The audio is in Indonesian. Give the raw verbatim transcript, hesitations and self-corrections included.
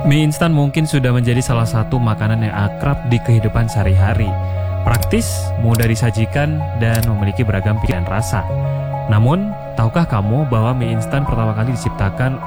Mie instan mungkin sudah menjadi salah satu makanan yang akrab di kehidupan sehari-hari. Praktis, mudah disajikan, dan memiliki beragam pilihan rasa. Namun, tahukah kamu bahwa mie instan pertama kali diciptakan